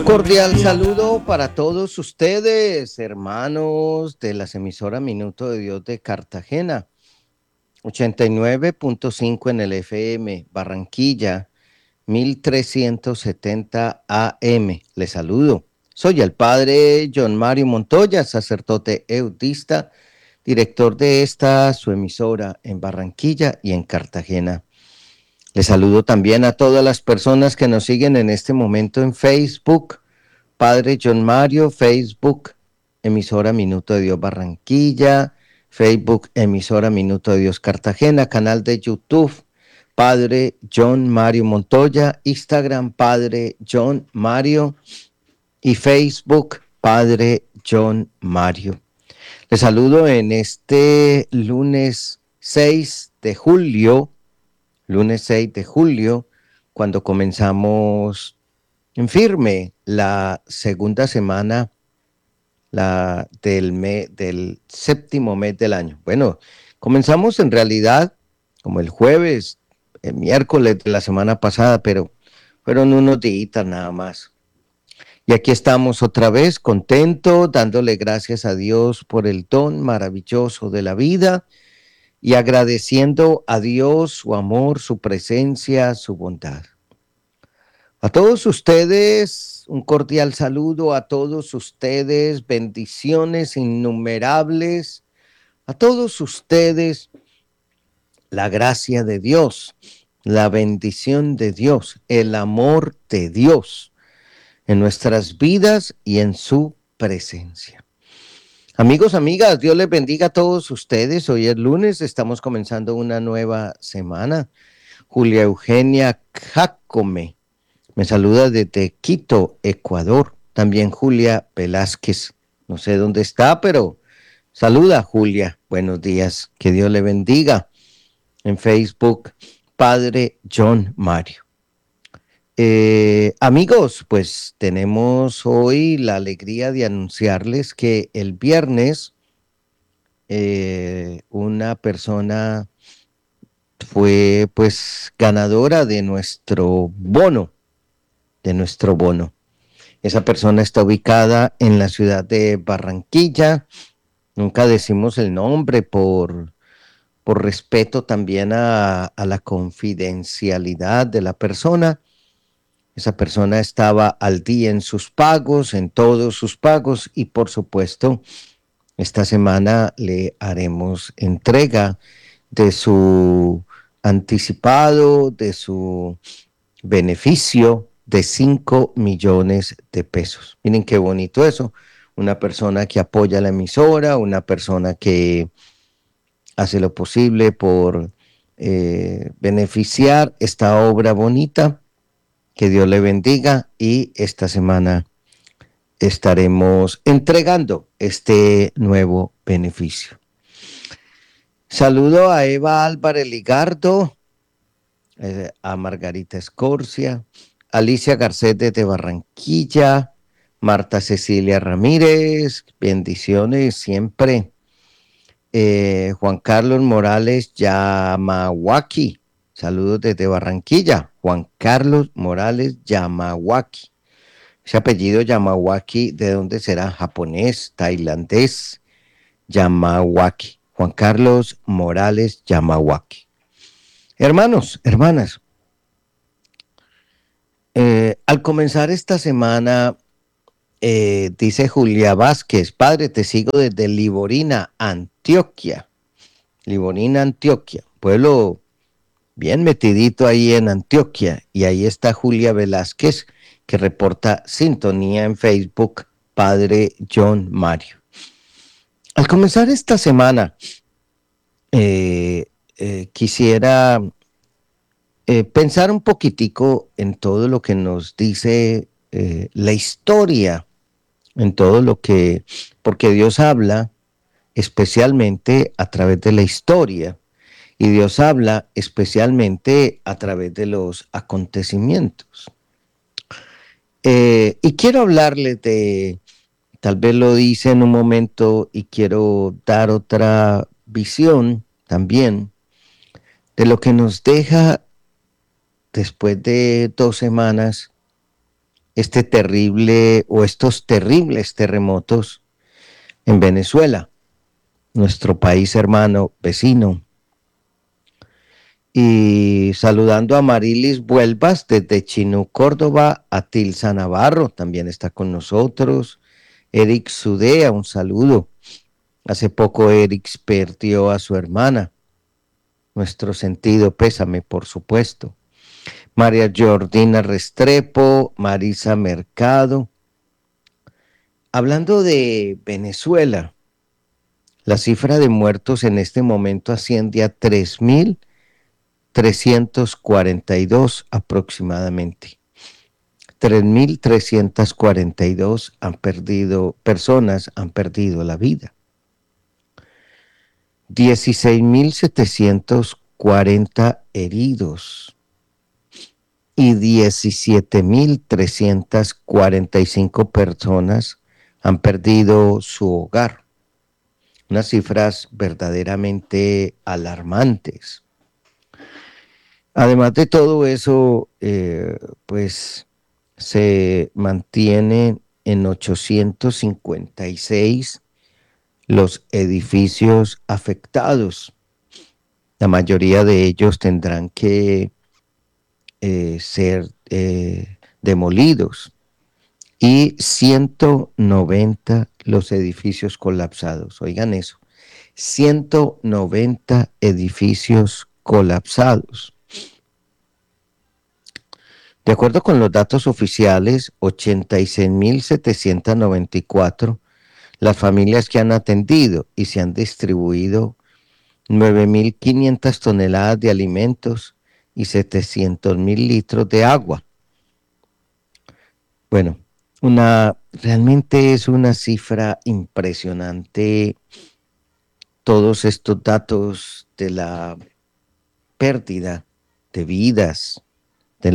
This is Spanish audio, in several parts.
Cordial saludo para todos ustedes, hermanos de las emisoras Minuto de Dios de Cartagena, 89.5 en el FM, Barranquilla, 1370 AM. Les saludo. Soy el padre John Mario Montoya, sacerdote eutista, director de esta su emisora en Barranquilla y en Cartagena. Les saludo también a todas las personas que nos siguen en este momento en Facebook, Padre John Mario, Facebook, emisora Minuto de Dios Barranquilla, Facebook, emisora Minuto de Dios Cartagena, canal de YouTube, Padre John Mario Montoya, Instagram, Padre John Mario y Facebook, Padre John Mario. Les saludo en este lunes 6 de julio, cuando comenzamos en firme la segunda semana del séptimo mes del año. Bueno, comenzamos en realidad como el jueves, el miércoles de la semana pasada, pero fueron unos días nada más. Y aquí estamos otra vez contentos, dándole gracias a Dios por el don maravilloso de la vida y agradeciendo a Dios su amor, su presencia, su bondad. A todos ustedes, un cordial saludo a todos ustedes, bendiciones innumerables. A todos ustedes, la gracia de Dios, la bendición de Dios, el amor de Dios en nuestras vidas y en su presencia. Amigos, amigas, Dios les bendiga a todos ustedes. Hoy es lunes, estamos comenzando una nueva semana. Julia Eugenia Jacome me saluda desde Quito, Ecuador. También Julia Velázquez. No sé dónde está, pero saluda, Julia. Buenos días. Que Dios le bendiga. En Facebook, Padre John Mario. Amigos, pues tenemos hoy la alegría de anunciarles que el viernes una persona fue pues ganadora de nuestro bono. Esa persona está ubicada en la ciudad de Barranquilla. Nunca decimos el nombre por respeto también a la confidencialidad de la persona. Esa persona estaba al día en sus pagos, en todos sus pagos, y por supuesto, esta semana le haremos entrega de su anticipado, de su beneficio de 5 millones de pesos. Miren qué bonito eso. Una persona que apoya la emisora, una persona que hace lo posible por beneficiar esta obra bonita. Que Dios le bendiga y esta semana estaremos entregando este nuevo beneficio. Saludo a Eva Álvarez Ligardo, a Margarita Escorcia, Alicia Garcés de Barranquilla, Marta Cecilia Ramírez, bendiciones siempre. Juan Carlos Morales Yamawaki, saludos desde Barranquilla. Juan Carlos Morales Yamawaki. Ese apellido Yamawaki, ¿de dónde será? ¿Japonés, tailandés? Yamawaki. Juan Carlos Morales Yamawaki. Hermanos, hermanas, al comenzar esta semana, dice Julia Vázquez, padre, te sigo desde Liborina, Antioquia. Liborina, Antioquia, pueblo bien metidito ahí en Antioquia. Y ahí está Julia Velázquez, que reporta sintonía en Facebook, Padre John Mario. Al comenzar esta semana, quisiera pensar un poquitico en todo lo que nos dice la historia, en todo lo que, porque Dios habla especialmente a través de la historia y Dios habla especialmente a través de los acontecimientos. Y quiero hablarles de, tal vez lo dice en un momento y quiero dar otra visión también de lo que nos deja después de 2 semanas este terrible o estos terribles terremotos en Venezuela, nuestro país hermano vecino. Y saludando a Marilis Vuelvas desde Chinú, Córdoba, a Tilsa Navarro, también está con nosotros. Eric Sudea, un saludo. Hace poco Eric perdió a su hermana. Nuestro sentido pésame, por supuesto. María Jordina Restrepo, Marisa Mercado. Hablando de Venezuela, la cifra de muertos en este momento asciende a 3.342 aproximadamente. 3.342 personas han perdido la vida. 16.740 heridos y 17.345 personas han perdido su hogar. Unas cifras verdaderamente alarmantes. Además de todo eso, pues se mantienen en 856 los edificios afectados. La mayoría de ellos tendrán que ser demolidos y 190 los edificios colapsados. Oigan eso, 190 edificios colapsados. De acuerdo con los datos oficiales, 86.794 las familias que han atendido y se han distribuido 9.500 toneladas de alimentos y 700.000 litros de agua. Bueno, realmente es una cifra impresionante todos estos datos de la pérdida de vidas, de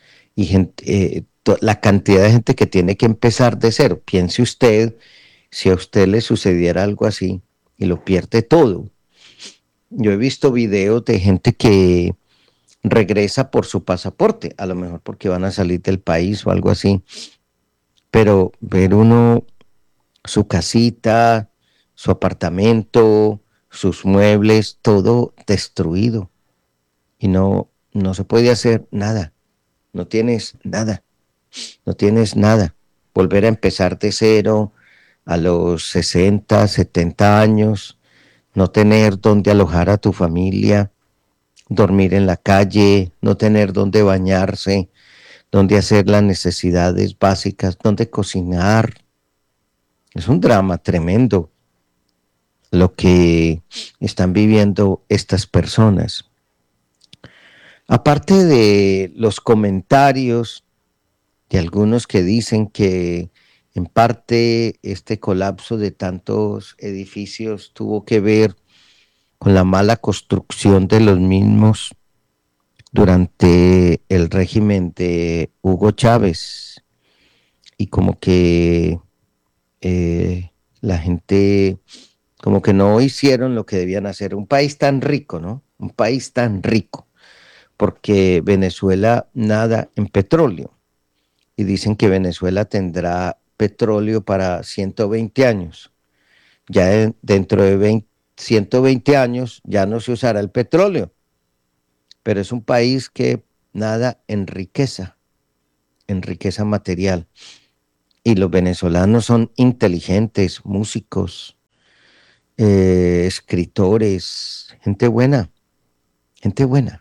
la cantidad de gente que tiene que empezar de cero. Piense usted, si a usted le sucediera algo así y lo pierde todo. Yo he visto videos de gente que regresa por su pasaporte, a lo mejor porque van a salir del país o algo así, pero ver uno su casita, su apartamento, sus muebles, todo destruido y no se puede hacer nada, no tienes nada, no tienes nada. Volver a empezar de cero a los 60, 70 años, no tener dónde alojar a tu familia, dormir en la calle, no tener dónde bañarse, dónde hacer las necesidades básicas, dónde cocinar. Es un drama tremendo lo que están viviendo estas personas. Aparte de los comentarios de algunos que dicen que en parte este colapso de tantos edificios tuvo que ver con la mala construcción de los mismos durante el régimen de Hugo Chávez y como que la gente como que no hicieron lo que debían hacer. Un país tan rico, ¿no? Un país tan rico, porque Venezuela nada en petróleo y dicen que Venezuela tendrá petróleo para 120 años. Ya dentro de 120 años ya no se usará el petróleo, pero es un país que nada en riqueza material. Y los venezolanos son inteligentes, músicos, escritores, gente buena, gente buena.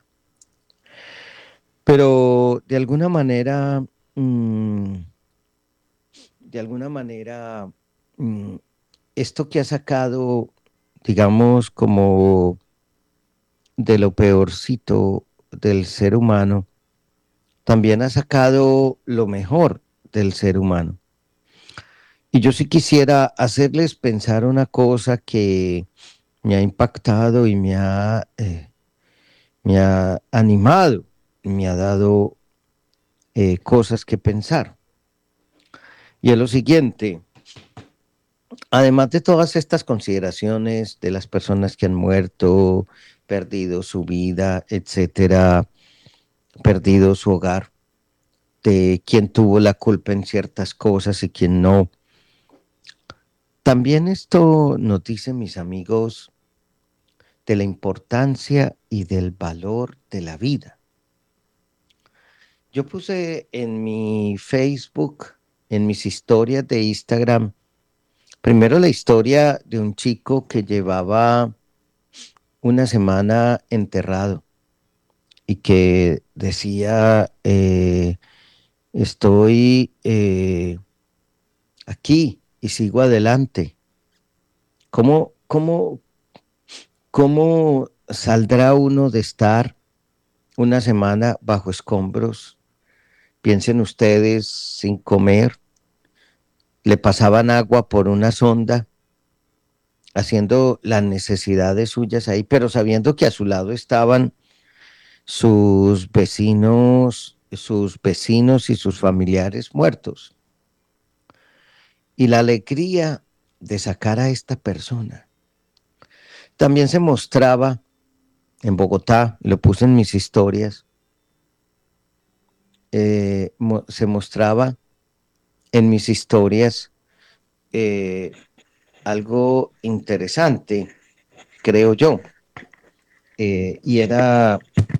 Pero de alguna manera, mmm, esto que ha sacado, digamos, como de lo peorcito del ser humano, también ha sacado lo mejor del ser humano. Y yo sí quisiera hacerles pensar una cosa que me ha impactado y me ha animado, me ha dado cosas que pensar. Y es lo siguiente, además de todas estas consideraciones de las personas que han muerto, perdido su vida, etcétera, perdido su hogar, de quién tuvo la culpa en ciertas cosas y quién no. También esto nos dice, mis amigos, de la importancia y del valor de la vida. Yo puse en mi Facebook, en mis historias de Instagram, primero la historia de un chico que llevaba una semana enterrado y que decía, estoy aquí y sigo adelante. ¿Cómo, cómo saldrá uno de estar una semana bajo escombros? Piensen ustedes, sin comer, le pasaban agua por una sonda, haciendo las necesidades suyas ahí, pero sabiendo que a su lado estaban sus vecinos y sus familiares muertos. Y la alegría de sacar a esta persona. También se mostraba en Bogotá, lo puse en mis historias, se mostraba en mis historias eh, algo interesante, creo yo, y era,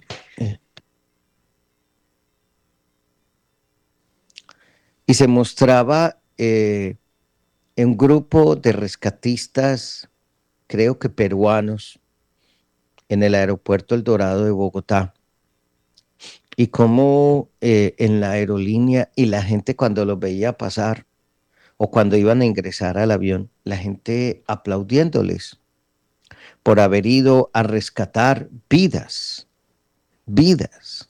y se mostraba en un grupo de rescatistas, creo que peruanos, en el aeropuerto El Dorado de Bogotá, y cómo en la aerolínea y la gente cuando los veía pasar o cuando iban a ingresar al avión, la gente aplaudiéndoles por haber ido a rescatar vidas, vidas,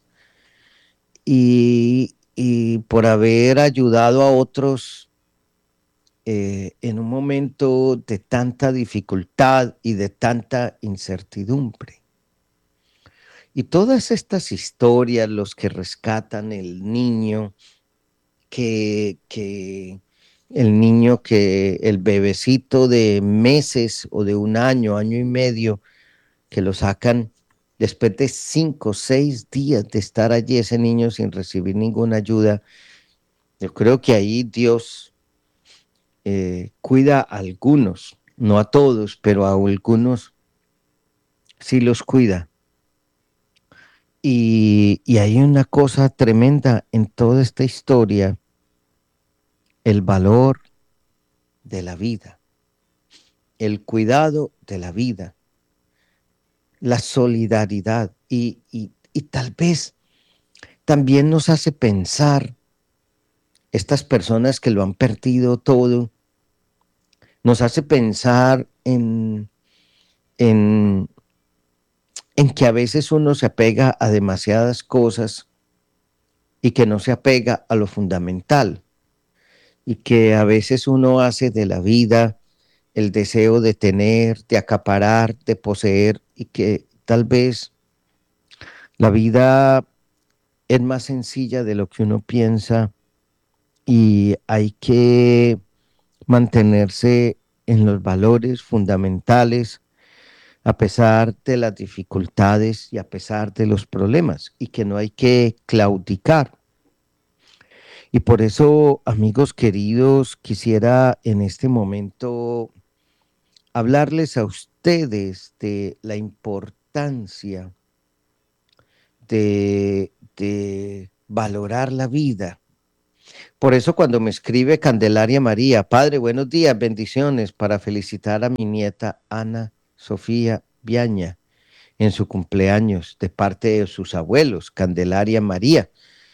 y por haber ayudado a otros en un momento de tanta dificultad y de tanta incertidumbre. Y todas estas historias, los que rescatan el bebecito de meses o de un año, año y medio, que lo sacan después de 5 o 6 días de estar allí ese niño sin recibir ninguna ayuda. Yo creo que ahí Dios cuida a algunos, no a todos, pero a algunos sí los cuida. Y hay una cosa tremenda en toda esta historia, el valor de la vida, el cuidado de la vida, la solidaridad y tal vez también nos hace pensar estas personas que lo han perdido todo, nos hace pensar en, en que a veces uno se apega a demasiadas cosas y que no se apega a lo fundamental y que a veces uno hace de la vida el deseo de tener, de acaparar, de poseer y que tal vez la vida es más sencilla de lo que uno piensa y hay que mantenerse en los valores fundamentales a pesar de las dificultades y a pesar de los problemas y que no hay que claudicar. Y por eso, amigos queridos, quisiera en este momento hablarles a ustedes de la importancia de valorar la vida. Por eso cuando me escribe Candelaria María, Padre, buenos días, bendiciones para felicitar a mi nieta Ana Sofía Viaña en su cumpleaños de parte de sus abuelos, Candelaria María.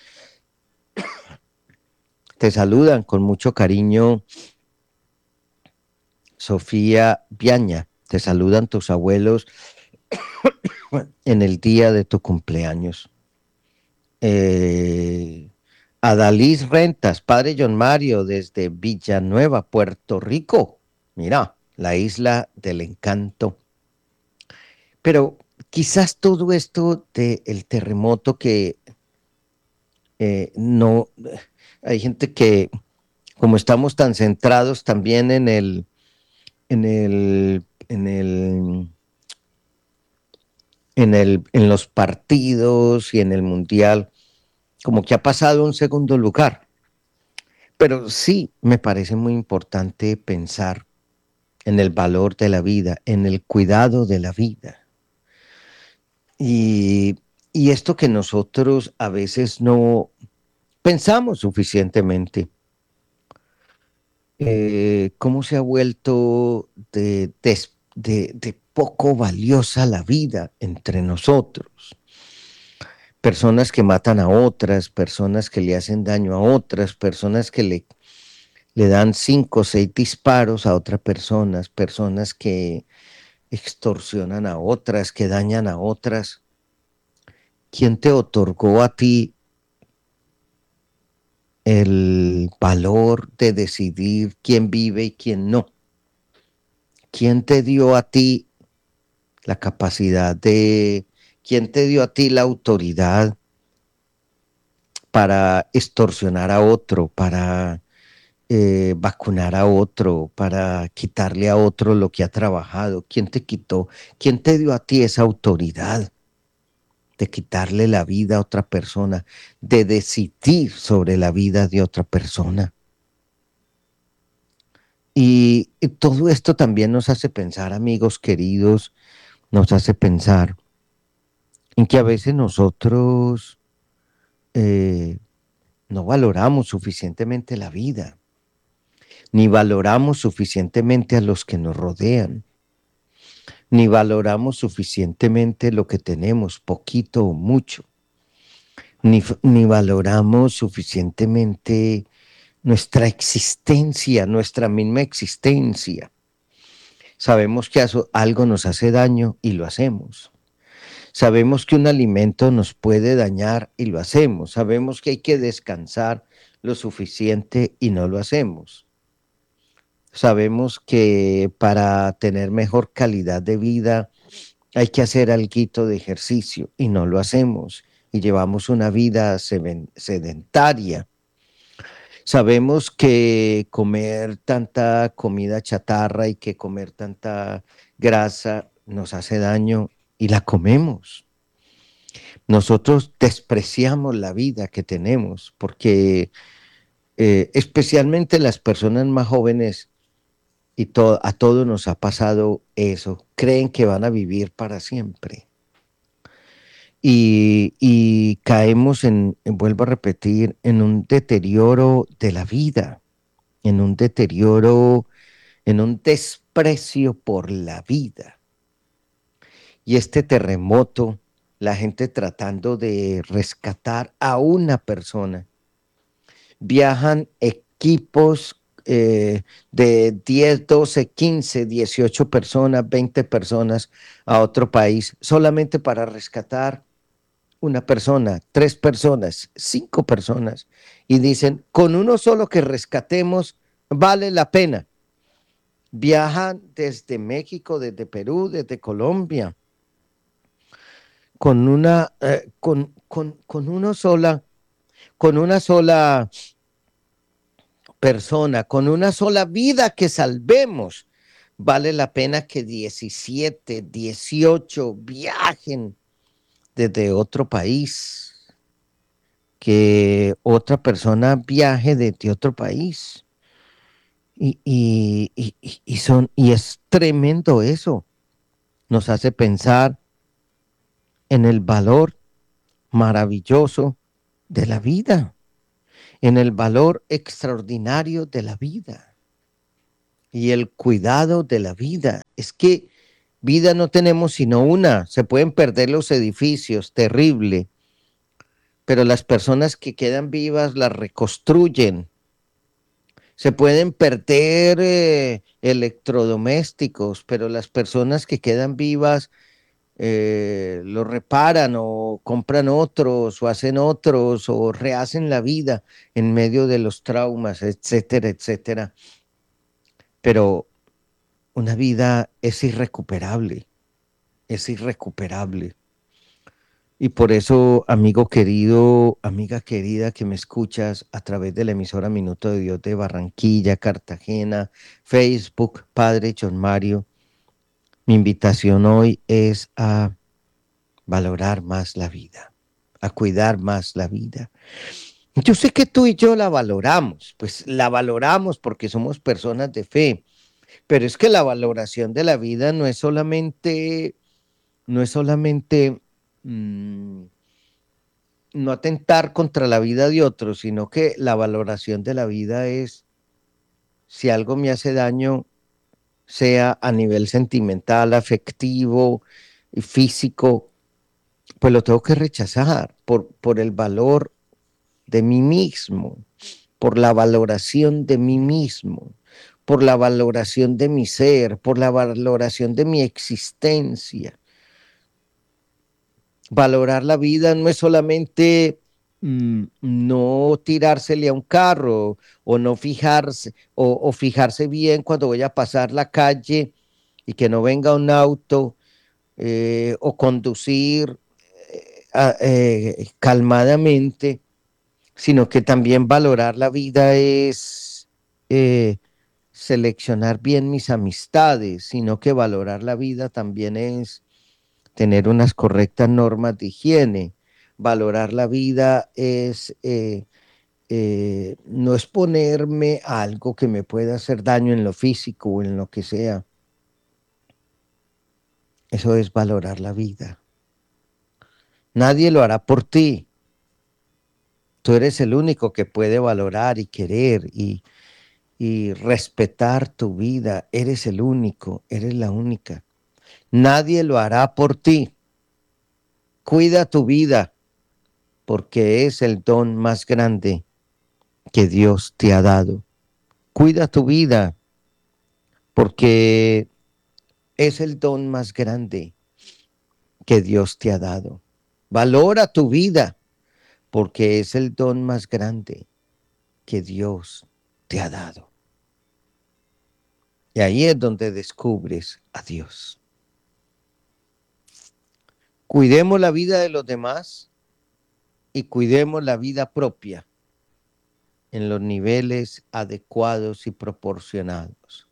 Te saludan con mucho cariño, Sofía Viaña. Te saludan tus abuelos en el día de tu cumpleaños. Eh, Adalís Rentas, padre John Mario, desde Villanueva, Puerto Rico. Mira, la isla del encanto. Pero quizás todo esto del terremoto que no, hay gente que como estamos tan centrados también en el, en el, en los partidos y en el mundial, como que ha pasado a un segundo lugar. Pero sí me parece muy importante pensar en el valor de la vida, en el cuidado de la vida. Y, y esto que nosotros a veces no pensamos suficientemente, cómo se ha vuelto de poco valiosa la vida entre nosotros. Personas que matan a otras, personas que le hacen daño a otras, personas que le dan 5 o 6 disparos a otras personas, personas que extorsionan a otras, que dañan a otras. ¿Quién te otorgó a ti el valor de decidir quién vive y quién no? ¿Quién te dio a ti la capacidad de, quién te dio a ti la autoridad para extorsionar a otro, para vacunar a otro, para quitarle a otro lo que ha trabajado? ¿Quién te quitó? ¿Quién te dio a ti esa autoridad de quitarle la vida a otra persona, de decidir sobre la vida de otra persona? Y todo esto también nos hace pensar, amigos queridos, nos hace pensar en que a veces nosotros eh, no valoramos suficientemente la vida, ni valoramos suficientemente a los que nos rodean, ni valoramos suficientemente lo que tenemos, poquito o mucho, ni valoramos suficientemente nuestra existencia, nuestra misma existencia. Sabemos que algo nos hace daño y lo hacemos. Sabemos que un alimento nos puede dañar y lo hacemos. Sabemos que hay que descansar lo suficiente y no lo hacemos. Sabemos que para tener mejor calidad de vida hay que hacer algo de ejercicio y no lo hacemos. Y llevamos una vida sedentaria. Sabemos que comer tanta comida chatarra y que comer tanta grasa nos hace daño y la comemos. Nosotros despreciamos la vida que tenemos porque especialmente las personas más jóvenes a todos nos ha pasado eso, creen que van a vivir para siempre y caemos vuelvo a repetir, en un deterioro de la vida, en un deterioro, en un desprecio por la vida. Y este terremoto, la gente tratando de rescatar a una persona, viajan equipos de 10, 12, 15, 18 personas, 20 personas a otro país solamente para rescatar una persona, 3 personas, 5 personas. Y dicen, con uno solo que rescatemos, vale la pena. Viajan desde México, desde Perú, desde Colombia, con una sola persona, con una sola vida que salvemos, vale la pena que 17, 18 viajen desde otro país, que otra persona viaje desde otro país. Y es tremendo eso. Nos hace pensar en el valor maravilloso de la vida, en el valor extraordinario de la vida y el cuidado de la vida. Es que vida no tenemos sino una. Se pueden perder los edificios, terrible, pero las personas que quedan vivas las reconstruyen. Se pueden perder electrodomésticos, pero las personas que quedan vivas lo reparan o compran otros o hacen otros o rehacen la vida en medio de los traumas, etcétera, etcétera. Pero una vida es irrecuperable, es irrecuperable. Y por eso, amigo querido, amiga querida que me escuchas a través de la emisora Minuto de Dios de Barranquilla, Cartagena, Facebook, Padre John Mario, mi invitación hoy es a valorar más la vida, a cuidar más la vida. Yo sé que tú y yo la valoramos, pues la valoramos porque somos personas de fe, pero es que la valoración de la vida no es solamente mm, no atentar contra la vida de otros, sino que la valoración de la vida es si algo me hace daño, sea a nivel sentimental, afectivo y físico, pues lo tengo que rechazar por el valor de mí mismo, por la valoración de mí mismo, por la valoración de mi ser, por la valoración de mi existencia. Valorar la vida no es solamente no tirársele a un carro o no fijarse o fijarse bien cuando voy a pasar la calle y que no venga un auto o conducir calmadamente, sino que también valorar la vida es eh, seleccionar bien mis amistades, sino que valorar la vida también es tener unas correctas normas de higiene. Valorar la vida es no exponerme a algo que me pueda hacer daño en lo físico o en lo que sea. Eso es valorar la vida. Nadie lo hará por ti. Tú eres el único que puede valorar y querer y respetar tu vida. Eres el único, eres la única. Nadie lo hará por ti. Cuida tu vida porque es el don más grande que Dios te ha dado. Cuida tu vida porque es el don más grande que Dios te ha dado. Valora tu vida porque es el don más grande que Dios te ha dado. Y ahí es donde descubres a Dios. Cuidemos la vida de los demás y cuidemos la vida propia en los niveles adecuados y proporcionados.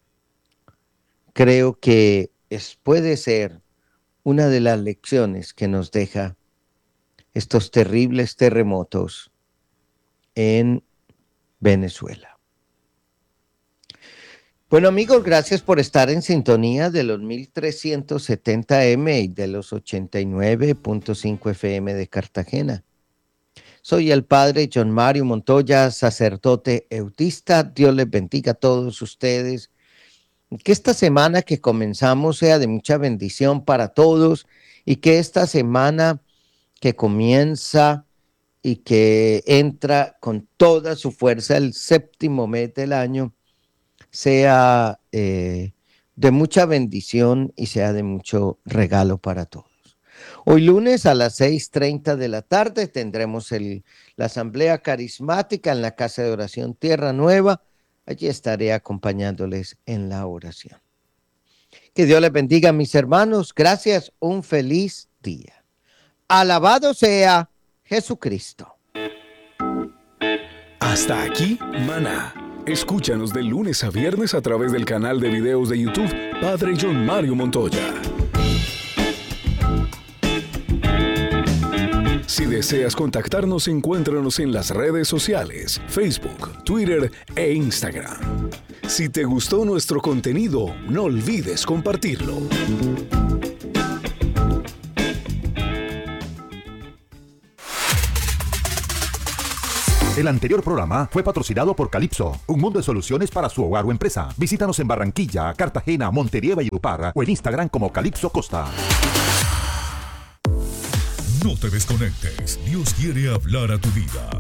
Creo que puede ser una de las lecciones que nos deja estos terribles terremotos en Venezuela. Bueno, amigos, gracias por estar en sintonía de los 1370M y de los 89.5 FM de Cartagena. Soy el padre John Mario Montoya, sacerdote eutista. Dios les bendiga a todos ustedes. Que esta semana que comenzamos sea de mucha bendición para todos y que esta semana que comienza y que entra con toda su fuerza el séptimo mes del año sea de mucha bendición y sea de mucho regalo para todos. Hoy lunes a las 6:30 de la tarde tendremos la asamblea carismática en la Casa de Oración Tierra Nueva. Allí estaré acompañándoles en la oración. Que Dios les bendiga, mis hermanos. Gracias, un feliz día. Alabado sea Jesucristo. Hasta aquí, Maná. Escúchanos de lunes a viernes a través del canal de videos de YouTube Padre John Mario Montoya. Si deseas contactarnos, encuéntranos en las redes sociales, Facebook, Twitter e Instagram. Si te gustó nuestro contenido, no olvides compartirlo. El anterior programa fue patrocinado por Calypso, un mundo de soluciones para su hogar o empresa. Visítanos en Barranquilla, Cartagena, Montería y Valledupar o en Instagram como Calypso Costa. No te desconectes. Dios quiere hablar a tu vida.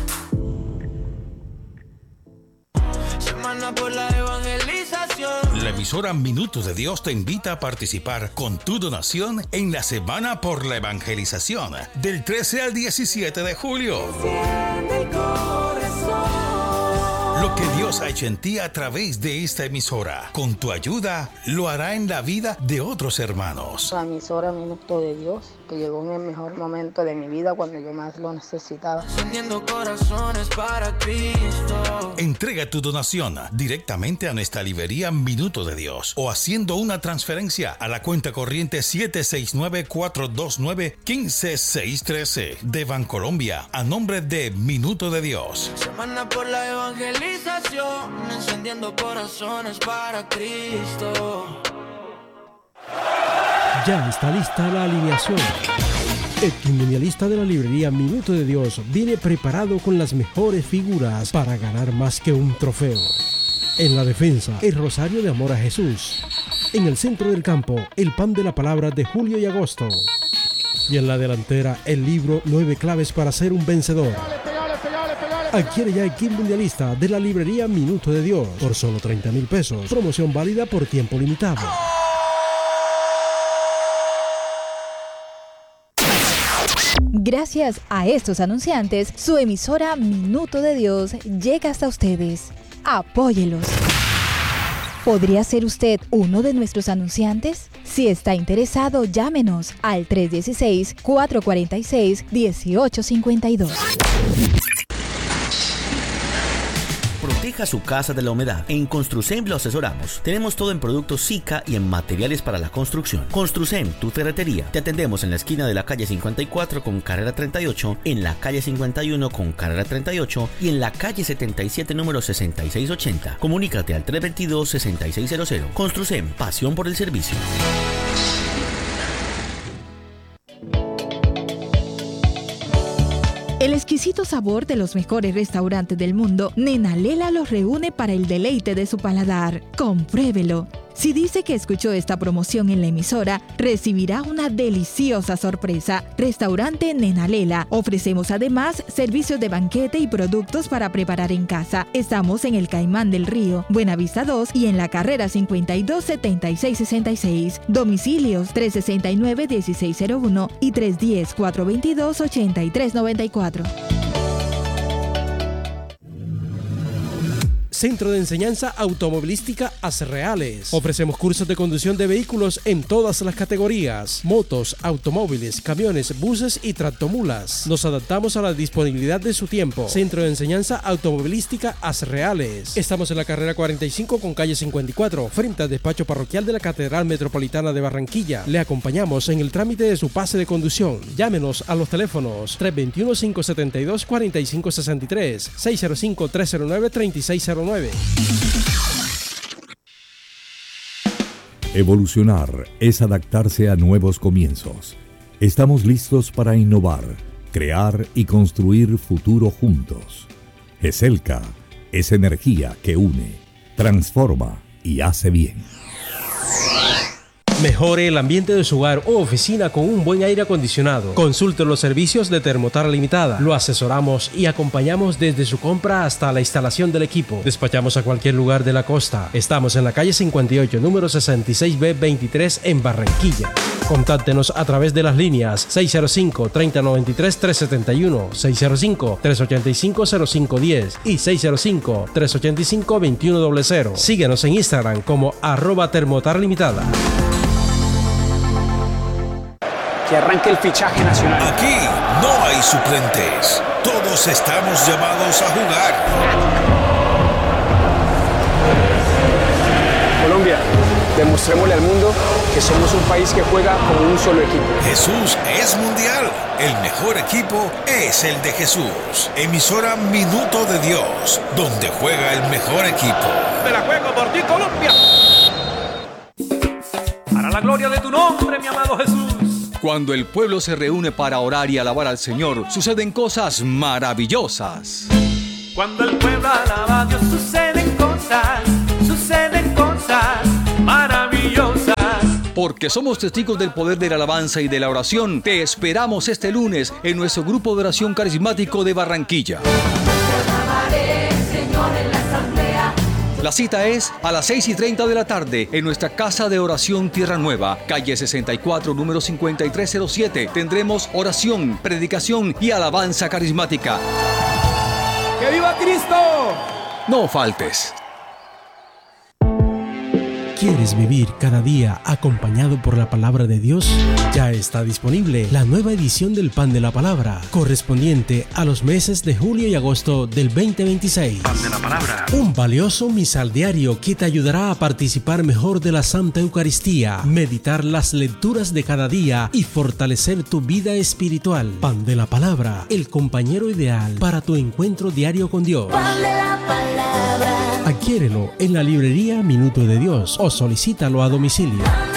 Semana por la evangelización. La emisora Minutos de Dios te invita a participar con tu donación en la Semana por la Evangelización del 13 al 17 de julio. Lo que Dios ha hecho en ti a través de esta emisora, con tu ayuda, lo hará en la vida de otros hermanos. La emisora Minutos de Dios que llegó en el mejor momento de mi vida cuando yo más lo necesitaba. Encendiendo corazones para Cristo. Entrega tu donación directamente a nuestra librería Minuto de Dios o haciendo una transferencia a la cuenta corriente 769-429-15613 de Bancolombia a nombre de Minuto de Dios. Semana por la evangelización, encendiendo corazones para Cristo. Ya está lista la alineación. El mundialista de la librería Minuto de Dios viene preparado con las mejores figuras para ganar más que un trofeo. En la defensa, el Rosario de Amor a Jesús. En el centro del campo, el Pan de la Palabra de Julio y Agosto. Y en la delantera, el libro 9 claves para ser un vencedor. Adquiere ya el kit mundialista de la librería Minuto de Dios por solo 30,000 pesos. Promoción válida por tiempo limitado. Gracias a estos anunciantes, su emisora Minuto de Dios llega hasta ustedes. Apóyelos. ¿Podría ser usted uno de nuestros anunciantes? Si está interesado, llámenos al 316-446-1852. Proteja su casa de la humedad. En Construcem lo asesoramos. Tenemos todo en productos Sika y en materiales para la construcción. Construcem, tu ferretería. Te atendemos en la esquina de la calle 54 con carrera 38, en la calle 51 con carrera 38 y en la calle 77 número 6680. Comunícate al 322-6600. Construcem, pasión por el servicio. El exquisito sabor de los mejores restaurantes del mundo, Nena Lela los reúne para el deleite de su paladar. Compruébelo. Si dice que escuchó esta promoción en la emisora, recibirá una deliciosa sorpresa. Restaurante Nena Lela. Ofrecemos además servicios de banquete y productos para preparar en casa. Estamos en el Caimán del Río, Buenavista 2 y en la carrera 52-7666. Domicilios 369-1601 y 310-422-8394. Centro de Enseñanza Automovilística Asreales. Ofrecemos cursos de conducción de vehículos en todas las categorías: motos, automóviles, camiones, buses y tractomulas. Nos adaptamos a la disponibilidad de su tiempo. Centro de Enseñanza Automovilística Asreales. Estamos en la carrera 45 con calle 54, frente al despacho parroquial de la Catedral Metropolitana de Barranquilla. Le acompañamos en el trámite de su pase de conducción. Llámenos a los teléfonos 321-572-4563, 605-309-3609. Evolucionar es adaptarse a nuevos comienzos. Estamos listos para innovar, crear y construir futuro juntos. GESELCA es energía que une, transforma y hace bien. Mejore el ambiente de su hogar o oficina con un buen aire acondicionado. Consulte los servicios de Termotar Limitada. Lo asesoramos y acompañamos desde su compra hasta la instalación del equipo. Despachamos a cualquier lugar de la costa. Estamos en la calle 58, número 66B23 en Barranquilla. Contáctenos a través de las líneas 605-3093-371, 605-385-0510 y 605-385-2100. Síguenos en Instagram como @termotarlimitada. Que arranque el fichaje nacional. Aquí no hay suplentes. Todos estamos llamados a jugar. Colombia, demostrémosle al mundo que somos un país que juega como un solo equipo. Jesús es mundial. El mejor equipo es el de Jesús. Emisora Minuto de Dios, donde juega el mejor equipo. Me la juego por ti, Colombia. Para la gloria de tu nombre, mi amado Jesús. Cuando el pueblo se reúne para orar y alabar al Señor, suceden cosas maravillosas. Cuando el pueblo alaba a Dios, suceden cosas maravillosas. Porque somos testigos del poder de la alabanza y de la oración, te esperamos este lunes en nuestro grupo de oración carismático de Barranquilla. La cita es a las 6:30 de la tarde en nuestra Casa de Oración Tierra Nueva, calle 64, número 5307. Tendremos oración, predicación y alabanza carismática. ¡Que viva Cristo! No faltes. ¿Quieres vivir cada día acompañado por la palabra de Dios? Ya está disponible la nueva edición del Pan de la Palabra, correspondiente a los meses de julio y agosto del 2026. Pan de la Palabra. Un valioso misal diario que te ayudará a participar mejor de la Santa Eucaristía, meditar las lecturas de cada día y fortalecer tu vida espiritual. Pan de la Palabra, el compañero ideal para tu encuentro diario con Dios. Pan de la Palabra. Adquiérelo en la librería Minuto de Dios o solicítalo a domicilio.